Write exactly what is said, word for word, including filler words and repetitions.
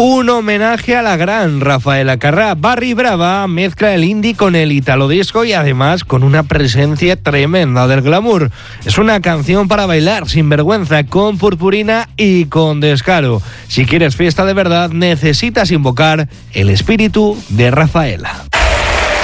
Un homenaje a la gran Rafaela Carrà. Barry Brava mezcla el indie con el italo disco y además con una presencia tremenda del glamour. Es una canción para bailar sin vergüenza, con purpurina y con descaro. Si quieres fiesta de verdad, necesitas invocar el espíritu de Rafaela.